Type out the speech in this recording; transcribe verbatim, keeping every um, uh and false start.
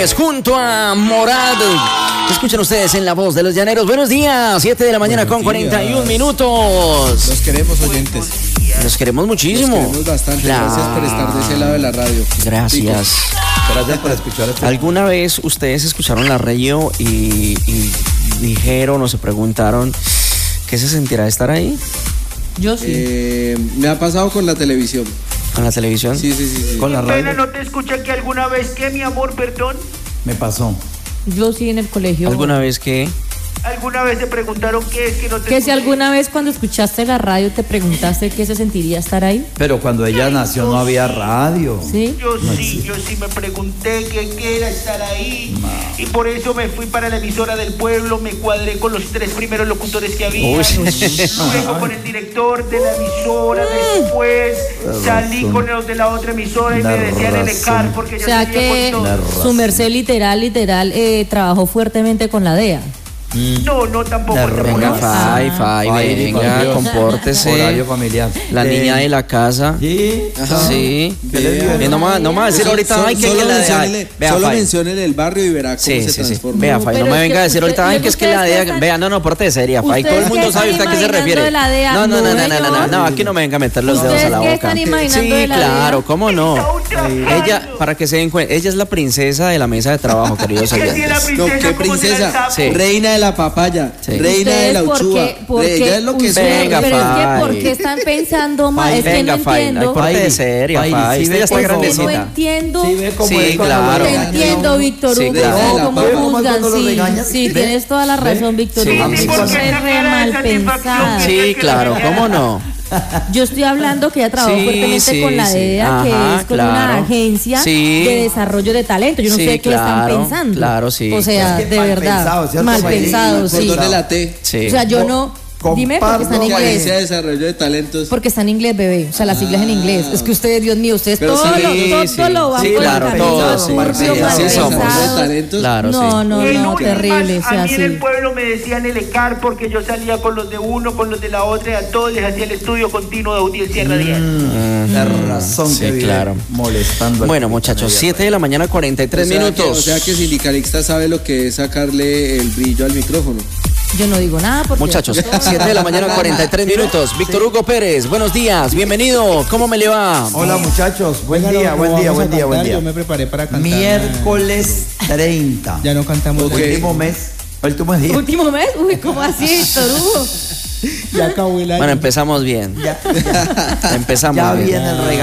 Pérez junto a Morado. Escuchen ustedes en La Voz de los Llaneros. Buenos días, siete de la mañana con cuarenta y un minutos. Los queremos, oyentes. Los queremos muchísimo. Los queremos bastante. Claro. Gracias por estar de ese lado de la radio. Gracias. Gracias por escuchar este. ¿Alguna vez ustedes escucharon la radio y, y dijeron o se preguntaron qué se sentirá estar ahí? Yo sí. Eh, me ha pasado con la televisión. ¿Con la televisión? Sí, sí, sí. sí. Con la radio. Pena, no te escuché aquí alguna vez. ¿Qué, mi amor, perdón? Me pasó. Yo sí en el colegio. ¿Alguna vez que? ¿Alguna vez te preguntaron qué es que no te Que si escuché? alguna vez cuando escuchaste la radio te preguntaste qué se sentiría estar ahí. Pero cuando ella nació no había radio. ¿Sí? Yo sí, yo sí me pregunté qué, qué era estar ahí. No. Y por eso me fui para la emisora del pueblo, me cuadré con los tres primeros locutores que había. Uy. Luego con el director de la emisora, después salí razón. con los de la otra emisora y La me decían razón. el ECAR porque O yo sea salía que con todo. su merced literal, literal, eh, trabajó fuertemente con la D E A. No, no, tampoco. La tampoco. Venga, No. Fay, Fay, Ay, venga, Dios. compórtese. Horario familiar. La Eh, niña de la casa. Sí. Ajá. Sí. ¿Qué le dio? Eh, no me no me va a decir So- ahorita, so- ay, que solo que la menciónele, Vea, solo Fay. menciónele el barrio y verá cómo Sí, se sí, sí. transforma. Vea, No, Fay, no pero me es venga que a decir usted- ahorita, ay, que es que la ustedes D E A. están- Vea, no, no, porte seria, Fay. ¿Ustedes Todo el mundo qué sabe están usted a qué se imaginando refiere. de la D E A? No, no, no, No, no, no, no, no, señor. no, aquí no me venga a meter los dedos ¿Ustedes a la qué boca. están imaginando Sí, de la D E A? claro, cómo no. Está ultrajando. Ella, para que se den cuenta, ella es la princesa de la mesa de trabajo, queridos Que si era oyentes. No, princesa, qué ¿cómo será el princesa. sapo? Sí. Reina de la papaya. Sí. Reina de la Ustedes, ¿por uchúa. qué- por Re- qué Ella es lo que ustedes- son. Venga, pero es que Fay. ¿por qué están pensando mal? Es que Venga, no Fay, entiendo. ay, porte de seria, Fay, Fay. sí Usted ve ya está por Es que favor. no grandecita. entiendo. Sí, ve cómo Sí, es cuando claro. lo Te regañan. entiendo, Víctor Sí, Hugo, claro. cómo ¿Cómo es juzgan, cuando lo sí, regañan? sí, ¿Ve? tienes toda la razón, Víctor Sí, Hugo, sí, sí, porque usted es esa re cara de mal satisfacción pensada. que- Sí, claro, ¿cómo no? Yo estoy hablando que ella trabajó Sí, fuertemente sí, con la sí. D E A, que Ajá, es con una claro. agencia Sí. de desarrollo de talento. Yo no Sí, sé qué claro, están pensando. claro, sí. O sea, Es que de mal verdad, pensado, ¿cierto, mal Mayrin? pensado, ¿Por sí. dónde la T? Sí. O sea, yo no. Dime porque está en Comparto. inglés. Agencia de Desarrollo de Talentos. Porque está en inglés, bebé. O sea, las siglas en inglés. Es que ustedes, Dios mío, ustedes Pero todo, sí, lo, todo sí. lo van Sí, por claro, el camino todos, sí. turbio, Sí, mal así somos. Desarrollo de pensados. talentos. Claro, No, sí. no, En no, últimas, terrible, o a sea, mí en sí. el pueblo me decían el ECAR porque yo salía con los de uno, con los de la otra y a todos les hacía el estudio continuo de audiencia radial. La razón Sí, que vive claro. molestando. al Bueno, capitán muchachos, Eddie siete de la mañana, cuarenta y tres O sea que- minutos. o sea que sindicalista sabe lo que es sacarle el brillo al micrófono. Yo no digo nada porque... Muchachos, siete de la mañana, cuarenta y tres minutos. Víctor Hugo Pérez, buenos días, bienvenido. ¿Cómo me le va? Hola muchachos, buen Venga, día, no, buen no día, vamos buen a día, buen cantar, día. Yo me preparé para cantar. Miércoles treinta. Ya no cantamos. Ok. Último mes, último día. Último mes, uy, ¿cómo así, Víctor Hugo? Ya acabó el año. Bueno, empezamos bien. Ya, ya, Empezamos ya bien. viene el regalo.